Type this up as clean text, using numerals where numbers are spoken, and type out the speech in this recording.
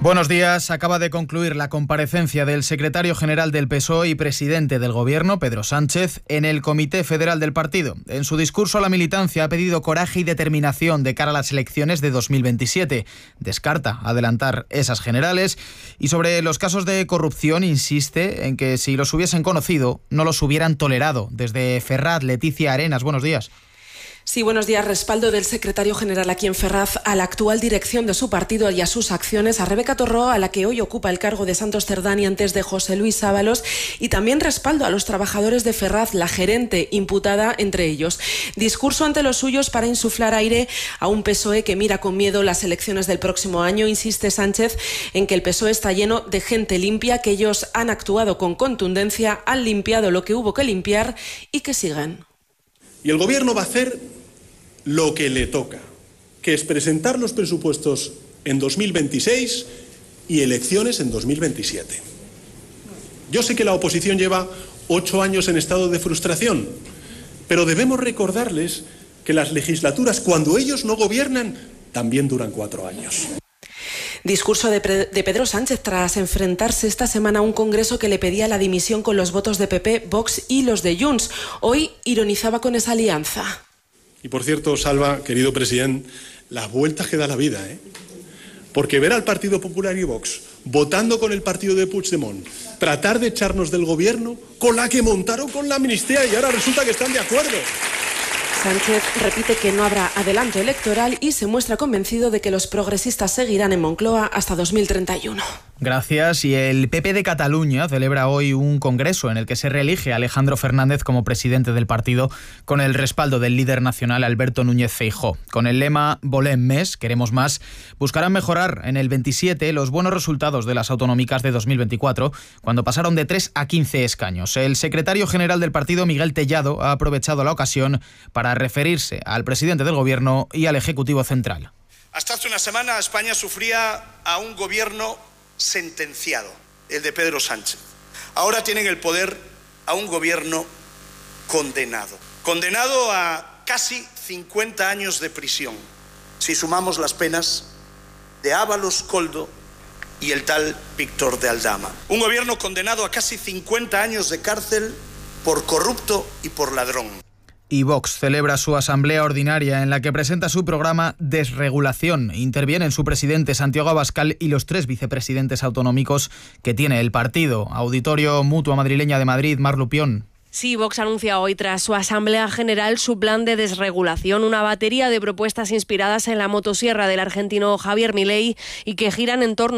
Buenos días. Acaba de concluir la comparecencia del secretario general del PSOE y presidente del Gobierno, Pedro Sánchez, en el Comité Federal del partido. En su discurso a la militancia ha pedido coraje y determinación de cara a las elecciones de 2027. Descarta adelantar esas generales y sobre los casos de corrupción insiste en que si los hubiesen conocido no los hubieran tolerado. Desde Ferraz, Leticia Arenas, buenos días. Sí, buenos días. Respaldo del secretario general aquí en Ferraz a la actual dirección de su partido y a sus acciones, a Rebeca Torró, a la que hoy ocupa el cargo de Santos Cerdán antes de José Luis Ábalos, y también respaldo a los trabajadores de Ferraz, la gerente imputada entre ellos. Discurso ante los suyos para insuflar aire a un PSOE que mira con miedo las elecciones del próximo año. Insiste Sánchez en que el PSOE está lleno de gente limpia, que ellos han actuado con contundencia, han limpiado lo que hubo que limpiar y que sigan. Y el Gobierno va a hacer lo que le toca, que es presentar los presupuestos en 2026 y elecciones en 2027. Yo sé que la oposición lleva 8 años en estado de frustración, pero debemos recordarles que las legislaturas, cuando ellos no gobiernan, también duran 4 años. Discurso de Pedro Sánchez tras enfrentarse esta semana a un congreso que le pedía la dimisión con los votos de PP, Vox y los de Junts. Hoy ironizaba con esa alianza. Y por cierto, Salva, querido presidente, las vueltas que da la vida, Porque ver al Partido Popular y Vox votando con el partido de Puigdemont, tratar de echarnos del gobierno con la que montaron con la amnistía y ahora resulta que están de acuerdo. Sánchez repite que no habrá adelanto electoral y se muestra convencido de que los progresistas seguirán en Moncloa hasta 2031. Gracias. Y el PP de Cataluña celebra hoy un congreso en el que se reelige a Alejandro Fernández como presidente del partido con el respaldo del líder nacional Alberto Núñez Feijóo. Con el lema Volem més, queremos más, buscarán mejorar en el 27 los buenos resultados de las autonómicas de 2024, cuando pasaron de 3 a 15 escaños. El secretario general del partido, Miguel Tellado, ha aprovechado la ocasión para referirse al presidente del Gobierno y al Ejecutivo Central. Hasta hace una semana España sufría a un gobierno sentenciado, el de Pedro Sánchez. Ahora tienen el poder a un gobierno condenado. Condenado a casi 50 años de prisión, si sumamos las penas de Ábalos, Koldo y el tal Víctor de Aldama. Un gobierno condenado a casi 50 años de cárcel por corrupto y por ladrón. Y Vox celebra su asamblea ordinaria en la que presenta su programa Desregulación. Intervienen su presidente Santiago Abascal y los 3 vicepresidentes autonómicos que tiene el partido. Auditorio Mutua Madrileña de Madrid, Mar Lupión. Sí, Vox anuncia hoy tras su Asamblea General su plan de desregulación, una batería de propuestas inspiradas en la motosierra del argentino Javier Milei y que giran en torno